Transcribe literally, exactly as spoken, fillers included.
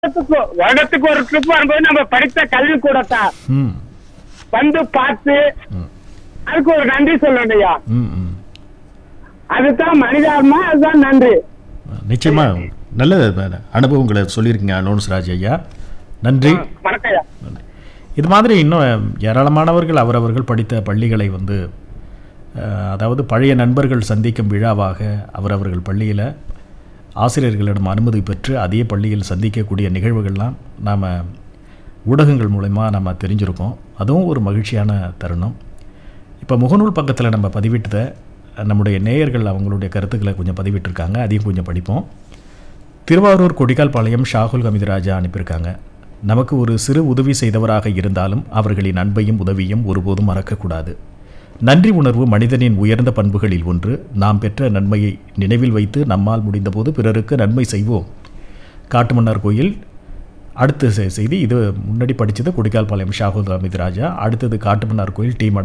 வருடத்துக்கு வருடத்துக்கு ஒரு ட்ரிப் வரும்போது நம்ம படித்த கல்வி கூடத்தான் ம் வந்து பார்த்து ம் அதுக்கு ஒரு நன்றி சொல்லணும் ஐயா. ம் ம் அதுதான் மனிதாத்மா, அதுதான் நன்றி. நிச்சயமா நல்ல அனுபவங்களை சொல்லியிருக்கீங்க அலோன்ஸ் ராஜ் ஐயா. நன்றி. வணக்கம் ஐயா. நன்றி. இது மாதிரி இன்னும் ஏராளமானவர்கள் அவரவர்கள் படித்த பள்ளிகளை வந்து அஹ், அதாவது பழைய நண்பர்கள் சந்திக்கும் விழாவாக அவரவர்கள் பள்ளியில் ஆசிரியர்களிடம் அனுமதி பெற்று அதே பள்ளியில் சந்திக்கக்கூடிய நிகழ்வுகள்லாம் நாம் ஊடகங்கள் மூலமா நம்ம தெரிஞ்சிருக்கோம். அதுவும் ஒரு மகிழ்ச்சியான தருணம். இப்போ முகநூல் பக்கத்தில் நம்ம பதிவிட்டதை நம்முடைய நேயர்கள் அவங்களுடைய கருத்துக்களை கொஞ்சம் பதிவிட்டிருக்காங்க, அதையும் கொஞ்சம் படிப்போம். திருவாரூர் கொடிக்கால்பாளையம் ஷாகுல் ஹமீதுராஜா அனுப்பியிருக்காங்க. நமக்கு ஒரு சிறு உதவி செய்தவராக இருந்தாலும் அவர்களின் அன்பையும் உதவியும் ஒருபோதும் மறக்கக்கூடாது. நன்றி உணர்வு மனிதனின் உயர்ந்த பண்புகளில் ஒன்று. நாம் பெற்ற நன்மையை நினைவில் வைத்து நம்மால் முடிந்தபோது பிறருக்கு நன்மை செய்வோம். காட்டுமன்னார் கோயில். அடுத்த செ- செய்தி இது முன்னாடி படித்தது கொடிக்கால்பாளையம் ஷாகுல் ஹமீதுராஜா. அடுத்தது காட்டுமன்னார் கோயில் டி மட